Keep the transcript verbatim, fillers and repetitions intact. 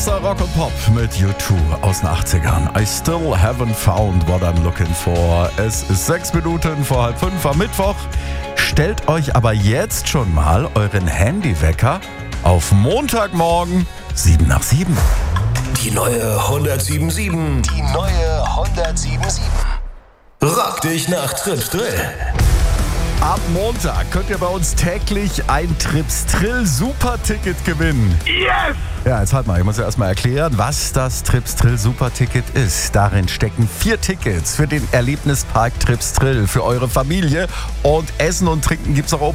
Rock und Pop mit U zwei aus den achtzigern. I still haven't found what I'm looking for. Es ist sechs Minuten vor halb fünf am Mittwoch. Stellt euch aber jetzt schon mal euren Handywecker auf Montagmorgen sieben nach sieben. Die neue hundertsieben sieben. Die neue hundertsieben sieben. Rock dich nach Trips Drill. Ab Montag könnt ihr bei uns täglich ein Trips Drill Superticket gewinnen. Yes! Ja, jetzt halt mal, ich muss ja erstmal erklären, was das Trips Drill Superticket ist. Darin stecken vier Tickets für den Erlebnispark Trips Drill für eure Familie und Essen und Trinken gibt's auch oben.